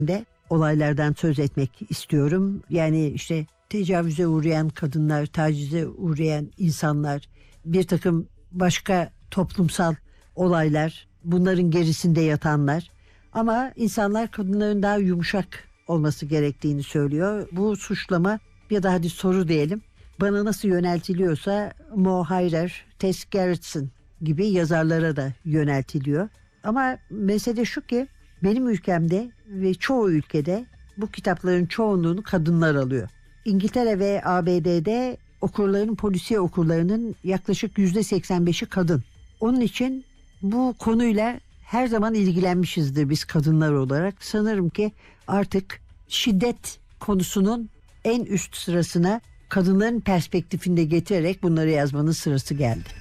de olaylardan söz etmek istiyorum. Yani işte tecavüze uğrayan kadınlar, tacize uğrayan insanlar, bir takım başka toplumsal olaylar, bunların gerisinde yatanlar. Ama insanlar kadınların daha yumuşak olması gerektiğini söylüyor. Bu suçlama ya da hadi soru diyelim, bana nasıl yöneltiliyorsa Mo Hayrer, Tess Gerritsen gibi yazarlara da yöneltiliyor. Ama mesele şu ki benim ülkemde ve çoğu ülkede bu kitapların çoğunluğunu kadınlar alıyor. İngiltere ve ABD'de okurların, polisiye okurlarının yaklaşık %85'i kadın. Onun için bu konuyla her zaman ilgilenmişizdir biz kadınlar olarak. Sanırım ki artık şiddet konusunun en üst sırasına kadınların perspektifinde getirerek bunları yazmanın sırası geldi.